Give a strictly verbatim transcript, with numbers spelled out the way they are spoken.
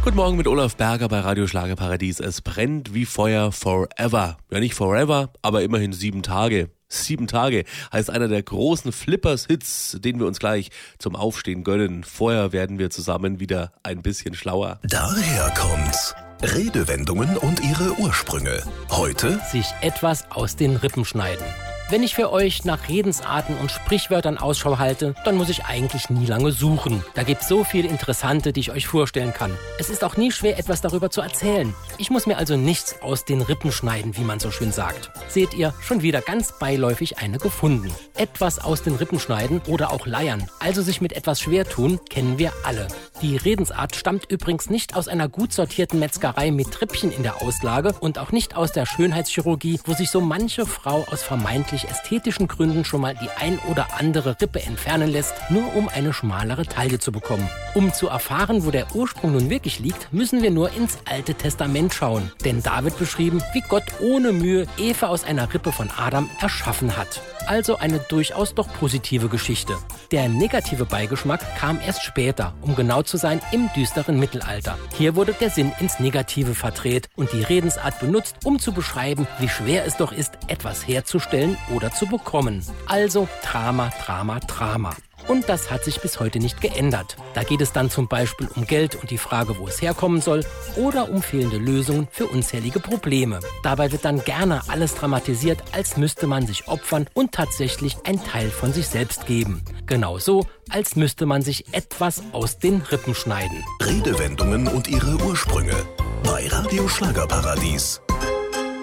Guten Morgen mit Olaf Berger bei Radio Schlagerparadies. Es brennt wie Feuer forever. Ja, nicht forever, aber immerhin sieben Tage. Sieben Tage heißt einer der großen Flippers-Hits, den wir uns gleich zum Aufstehen gönnen. Vorher werden wir zusammen wieder ein bisschen schlauer. Daher kommt's. Redewendungen und ihre Ursprünge. Heute sich etwas aus den Rippen schneiden. Wenn ich für euch nach Redensarten und Sprichwörtern Ausschau halte, dann muss ich eigentlich nie lange suchen. Da gibt's so viele Interessante, die ich euch vorstellen kann. Es ist auch nie schwer, etwas darüber zu erzählen. Ich muss mir also nichts aus den Rippen schneiden, wie man so schön sagt. Seht ihr, schon wieder ganz beiläufig eine gefunden. Etwas aus den Rippen schneiden oder auch leiern, also sich mit etwas schwer tun, kennen wir alle. Die Redensart stammt übrigens nicht aus einer gut sortierten Metzgerei mit Trippchen in der Auslage und auch nicht aus der Schönheitschirurgie, wo sich so manche Frau aus vermeintlich ästhetischen Gründen schon mal die ein oder andere Rippe entfernen lässt, nur um eine schmalere Taille zu bekommen. Um zu erfahren, wo der Ursprung nun wirklich liegt, müssen wir nur ins Alte Testament schauen. Denn da wird beschrieben, wie Gott ohne Mühe Eva aus einer Rippe von Adam erschaffen hat. Also eine durchaus doch positive Geschichte. Der negative Beigeschmack kam erst später, um genau zu sein, im düsteren Mittelalter. Hier wurde der Sinn ins Negative verdreht und die Redensart benutzt, um zu beschreiben, wie schwer es doch ist, etwas herzustellen oder zu bekommen. Also Drama, Drama, Drama. Und das hat sich bis heute nicht geändert. Da geht es dann zum Beispiel um Geld und die Frage, wo es herkommen soll, oder um fehlende Lösungen für unzählige Probleme. Dabei wird dann gerne alles dramatisiert, als müsste man sich opfern und tatsächlich ein Teil von sich selbst geben. Genauso, als müsste man sich etwas aus den Rippen schneiden. Redewendungen und ihre Ursprünge bei Radio Schlagerparadies.